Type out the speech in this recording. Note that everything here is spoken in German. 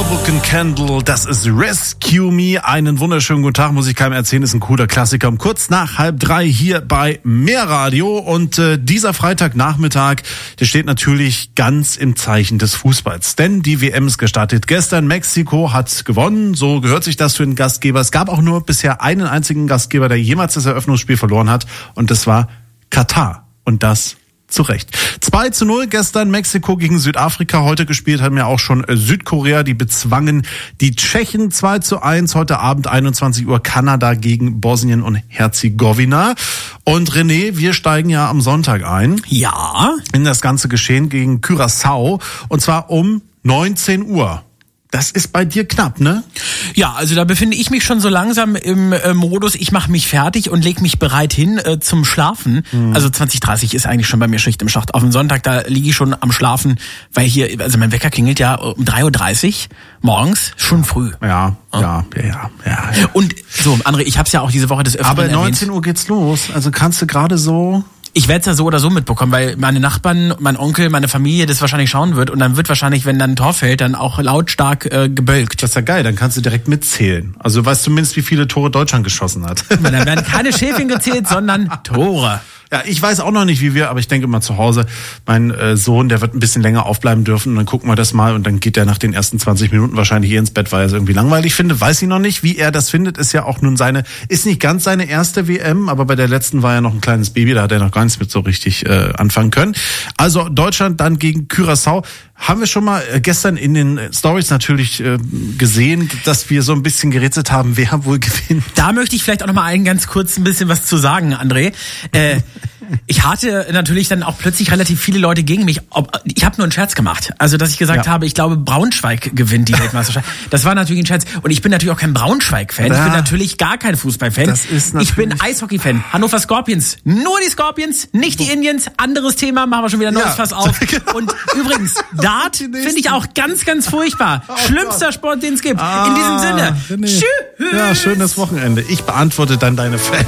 Book and Candle, das ist Rescue Me. Einen wunderschönen guten Tag, muss ich keinem erzählen, ist ein cooler Klassiker. Um kurz nach 2:30 hier bei Mehrradio. Und dieser Freitagnachmittag, der steht natürlich ganz im Zeichen des Fußballs. Denn die WM ist gestartet. Gestern Mexiko hat gewonnen, so gehört sich das für den Gastgeber. Es gab auch nur bisher einen einzigen Gastgeber, der jemals das Eröffnungsspiel verloren hat. Und das war Katar. Und das zu Recht. 2:0 gestern Mexiko gegen Südafrika. Heute gespielt haben ja auch schon Südkorea. Die bezwangen die Tschechen 2:1. Heute Abend 21 Uhr Kanada gegen Bosnien und Herzegowina. Und René, wir steigen ja am Sonntag ein. Ja. In das ganze Geschehen gegen Curaçao. Und zwar um 19 Uhr. Das ist bei dir knapp, ne? Ja, also da befinde ich mich schon so langsam im Modus, ich mache mich fertig und leg mich bereit hin zum Schlafen. Also 20:30 ist eigentlich schon bei mir Schicht im Schacht. Auf dem Sonntag, da liege ich schon am Schlafen, weil hier, also mein Wecker klingelt ja um 3:30 Uhr morgens, schon früh. Ja. Und so, André, ich hab's ja auch diese Woche des Öfteren Aber 19 erwähnt. Uhr geht's los, also kannst du gerade so... Ich werde es ja so oder so mitbekommen, weil meine Nachbarn, mein Onkel, meine Familie das wahrscheinlich schauen wird und dann wird wahrscheinlich, wenn dann ein Tor fällt, dann auch lautstark gebölkt. Das ist ja geil, dann kannst du direkt mitzählen. Also du weißt zumindest, wie viele Tore Deutschland geschossen hat. Dann werden keine Schäfchen gezählt, sondern Tore. Ja, ich weiß auch noch nicht, wie wir, aber ich denke mal zu Hause, mein Sohn, der wird ein bisschen länger aufbleiben dürfen und dann gucken wir das mal und dann geht er nach den ersten 20 Minuten wahrscheinlich ins Bett, weil er es irgendwie langweilig findet. Weiß ich noch nicht, wie er das findet, ist ja auch nun ist nicht ganz seine erste WM, aber bei der letzten war er noch ein kleines Baby, da hat er noch gar nichts mit so richtig anfangen können. Also Deutschland dann gegen Curaçao. Haben wir schon mal gestern in den Stories natürlich gesehen, dass wir so ein bisschen gerätselt haben, wer wohl gewinnt. Da möchte ich vielleicht auch noch mal ganz kurz ein bisschen was zu sagen, André. Ich hatte natürlich dann auch plötzlich relativ viele Leute gegen mich. Ich habe nur einen Scherz gemacht. Also, dass ich gesagt habe, ich glaube, Braunschweig gewinnt die Weltmeisterschaft. Das war natürlich ein Scherz. Und ich bin natürlich auch kein Braunschweig-Fan. Ich bin natürlich gar kein Fußball-Fan. Ich bin Eishockey-Fan. Hannover Scorpions. Nur die Scorpions, nicht die Indians. Anderes Thema, machen wir schon wieder ein neues Fass auf. Und übrigens, Dart finde ich auch ganz, ganz furchtbar. Schlimmster Sport, den es gibt. In diesem Sinne. Tschüss. Ja, schönes Wochenende. Ich beantworte dann deine Fans.